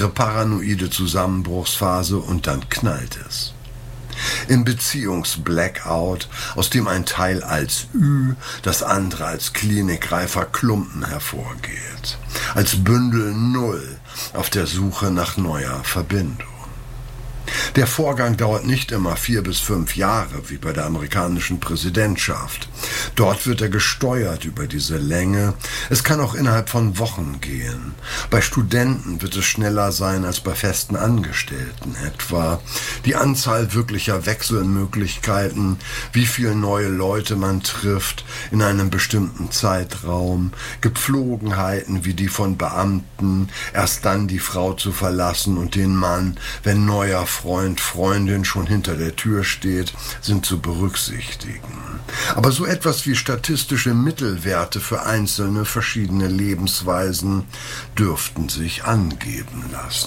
ihre paranoide Zusammenbruchsphase und dann knallt es. Im Beziehungs-Blackout, aus dem ein Teil als Ü, das andere als klinikreifer Klumpen hervorgeht. Als Bündel Null auf der Suche nach neuer Verbindung. Der Vorgang dauert nicht immer 4 bis 5 Jahre, wie bei der amerikanischen Präsidentschaft. Dort wird er gesteuert über diese Länge. Es kann auch innerhalb von Wochen gehen. Bei Studenten wird es schneller sein als bei festen Angestellten etwa. Die Anzahl wirklicher Wechselmöglichkeiten, wie viele neue Leute man trifft in einem bestimmten Zeitraum, Gepflogenheiten wie die von Beamten, erst dann die Frau zu verlassen und den Mann, wenn neuer Freund, Freundin schon hinter der Tür steht, sind zu berücksichtigen. Aber so etwas wie statistische Mittelwerte für einzelne verschiedene Lebensweisen dürften sich angeben lassen.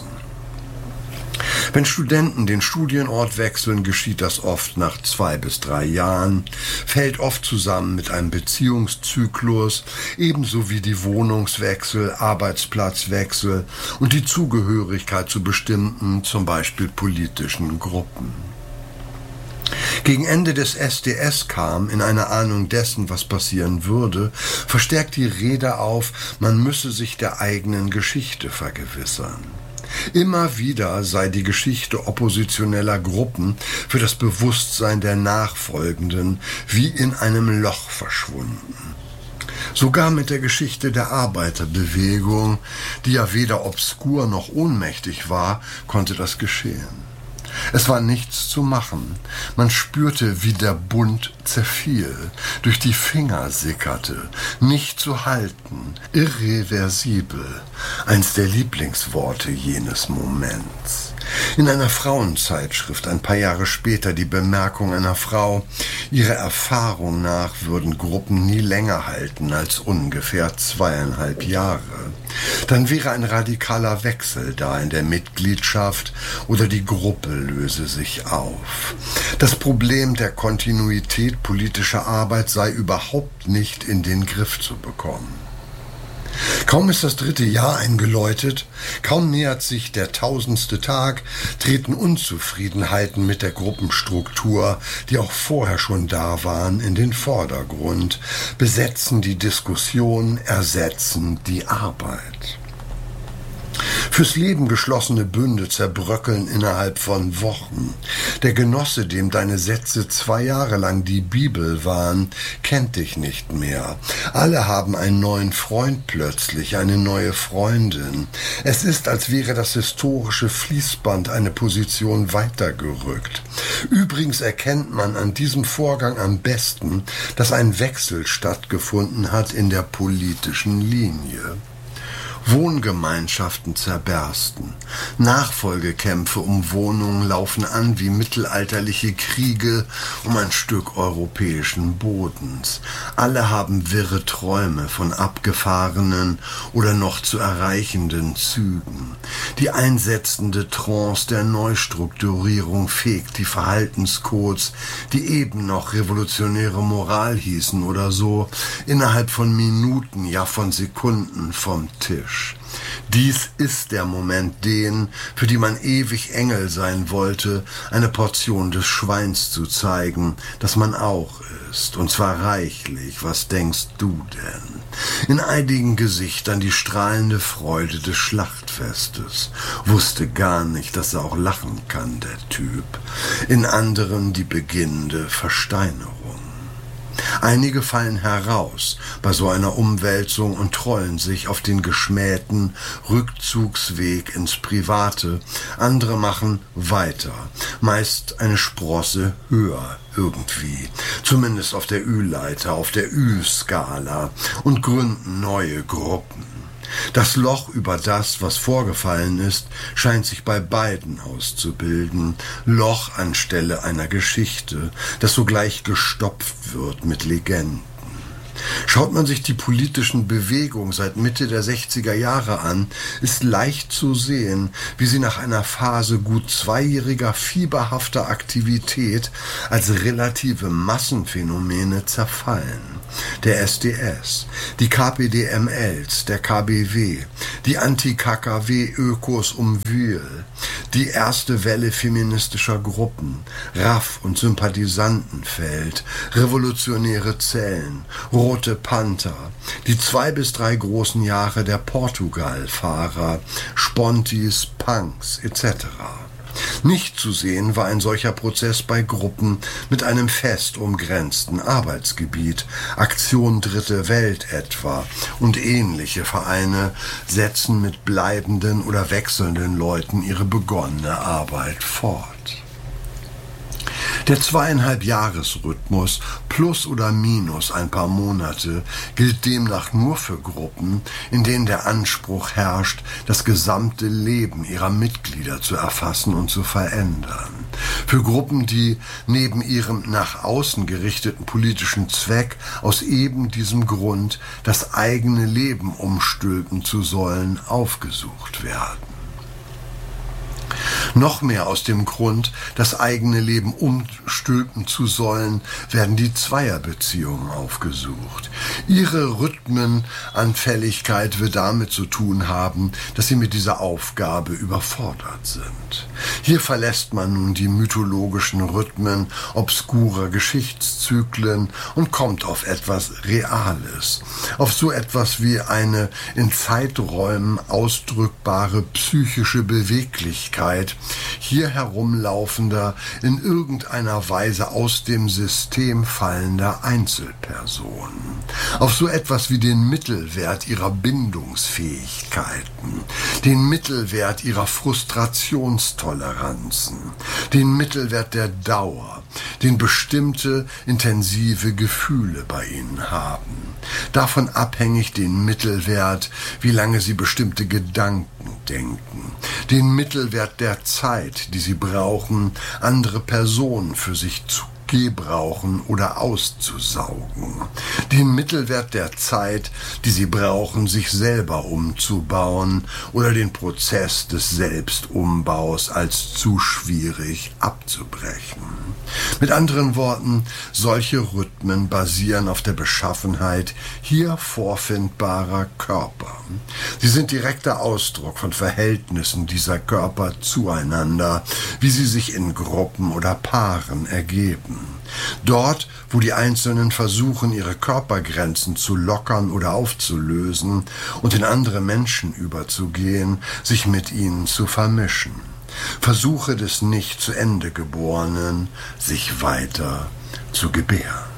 Wenn Studenten den Studienort wechseln, geschieht das oft nach 2 bis 3 Jahren, fällt oft zusammen mit einem Beziehungszyklus, ebenso wie die Wohnungswechsel, Arbeitsplatzwechsel und die Zugehörigkeit zu bestimmten, zum Beispiel politischen Gruppen. Gegen Ende des SDS kam, in einer Ahnung dessen, was passieren würde, verstärkt die Rede auf, man müsse sich der eigenen Geschichte vergewissern. Immer wieder sei die Geschichte oppositioneller Gruppen für das Bewusstsein der Nachfolgenden wie in einem Loch verschwunden. Sogar mit der Geschichte der Arbeiterbewegung, die ja weder obskur noch ohnmächtig war, konnte das geschehen. Es war nichts zu machen. Man spürte, wie der Bund zerfiel, durch die Finger sickerte, nicht zu halten, irreversibel, eins der Lieblingsworte jenes Moments. In einer Frauenzeitschrift ein paar Jahre später die Bemerkung einer Frau, ihrer Erfahrung nach würden Gruppen nie länger halten als ungefähr 2,5 Jahre. Dann wäre ein radikaler Wechsel da in der Mitgliedschaft oder die Gruppe löse sich auf. Das Problem der Kontinuität politischer Arbeit sei überhaupt nicht in den Griff zu bekommen. Kaum ist das 3. Jahr eingeläutet, kaum nähert sich der 1000. Tag, treten Unzufriedenheiten mit der Gruppenstruktur, die auch vorher schon da waren, in den Vordergrund, besetzen die Diskussion, ersetzen die Arbeit. Fürs Leben geschlossene Bünde zerbröckeln innerhalb von Wochen. Der Genosse, dem deine Sätze 2 Jahre lang die Bibel waren, kennt dich nicht mehr. Alle haben einen neuen Freund plötzlich, eine neue Freundin. Es ist, als wäre das historische Fließband eine Position weitergerückt. Übrigens erkennt man an diesem Vorgang am besten, dass ein Wechsel stattgefunden hat in der politischen Linie. Wohngemeinschaften zerbersten. Nachfolgekämpfe um Wohnungen laufen an wie mittelalterliche Kriege um ein Stück europäischen Bodens. Alle haben wirre Träume von abgefahrenen oder noch zu erreichenden Zügen. Die einsetzende Trance der Neustrukturierung fegt die Verhaltenscodes, die eben noch revolutionäre Moral hießen oder so, innerhalb von Minuten, ja von Sekunden vom Tisch. Dies ist der Moment, den, für die man ewig Engel sein wollte, eine Portion des Schweins zu zeigen, das man auch ist, und zwar reichlich. Was denkst du denn? In einigen Gesichtern die strahlende Freude des Schlachtfestes. Wusste gar nicht, dass er auch lachen kann, der Typ. In anderen die beginnende Versteinerung. Einige fallen heraus bei so einer Umwälzung und trollen sich auf den geschmähten Rückzugsweg ins Private. Andere machen weiter, meist eine Sprosse höher irgendwie, zumindest auf der Ü-Leiter, auf der Ü-Skala, und gründen neue Gruppen. Das Loch über das, was vorgefallen ist, scheint sich bei beiden auszubilden. Loch anstelle einer Geschichte, das sogleich gestopft wird mit Legenden. Schaut man sich die politischen Bewegungen seit Mitte der 60er Jahre an, ist leicht zu sehen, wie sie nach einer Phase gut 2-jähriger fieberhafter Aktivität als relative Massenphänomene zerfallen. Der SDS, die KPDMLs, der KBW, die Anti-KKW-Ökos um Wühl, die erste Welle feministischer Gruppen, RAF und Sympathisantenfeld, revolutionäre Zellen, Rote Panther, die 2 bis 3 großen Jahre der Portugal-Fahrer, Spontis, Punks etc. Nicht zu sehen war ein solcher Prozess bei Gruppen mit einem fest umgrenzten Arbeitsgebiet, Aktion Dritte Welt etwa, und ähnliche Vereine setzen mit bleibenden oder wechselnden Leuten ihre begonnene Arbeit fort. Der 2,5-Jahres-Rhythmus plus oder minus ein paar Monate gilt demnach nur für Gruppen, in denen der Anspruch herrscht, das gesamte Leben ihrer Mitglieder zu erfassen und zu verändern. Für Gruppen, die neben ihrem nach außen gerichteten politischen Zweck aus eben diesem Grund, das eigene Leben umstülpen zu sollen, aufgesucht werden. Noch mehr aus dem Grund, das eigene Leben umstülpen zu sollen, werden die Zweierbeziehungen aufgesucht. Ihre Rhythmenanfälligkeit wird damit zu tun haben, dass sie mit dieser Aufgabe überfordert sind. Hier verlässt man nun die mythologischen Rhythmen obskurer Geschichtszyklen und kommt auf etwas Reales, auf so etwas wie eine in Zeiträumen ausdrückbare psychische Beweglichkeit hier herumlaufender, in irgendeiner Weise aus dem System fallender Einzelpersonen, auf so etwas wie den Mittelwert ihrer Bindungsfähigkeiten, den Mittelwert ihrer Frustrationstoleranzen, den Mittelwert der Dauer, den bestimmte intensive Gefühle bei ihnen haben, davon abhängig den Mittelwert, wie lange sie bestimmte Gedanken denken, den Mittelwert der Zeit, die sie brauchen, andere Personen für sich zu gebrauchen oder auszusaugen, den Mittelwert der Zeit, die sie brauchen, sich selber umzubauen oder den Prozess des Selbstumbaus als zu schwierig abzubrechen. Mit anderen Worten, solche Rhythmen basieren auf der Beschaffenheit hier vorfindbarer Körper. Sie sind direkter Ausdruck von Verhältnissen dieser Körper zueinander, wie sie sich in Gruppen oder Paaren ergeben. Dort, wo die Einzelnen versuchen, ihre Körpergrenzen zu lockern oder aufzulösen und in andere Menschen überzugehen, sich mit ihnen zu vermischen. Versuche des nicht zu Ende Geborenen, sich weiter zu gebären.